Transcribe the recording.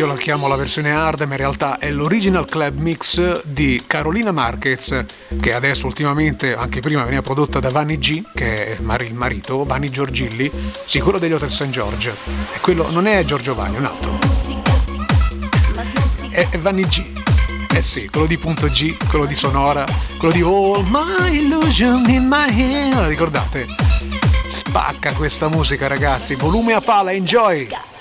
io la chiamo la versione hard, ma in realtà è l'original club mix di Carolina Marquez, che adesso ultimamente, anche prima, veniva prodotta da Vanni G, che è il marito, Vanni Giorgilli, sì, quello degli Hotel St. George. E quello non è Giorgio Vanni, è un altro. È Vanni G. Eh sì, quello di Punto G, quello di Sonora, quello di All My Illusion in My Head. La ricordate? Spacca questa musica, ragazzi. Volume a pala, enjoy!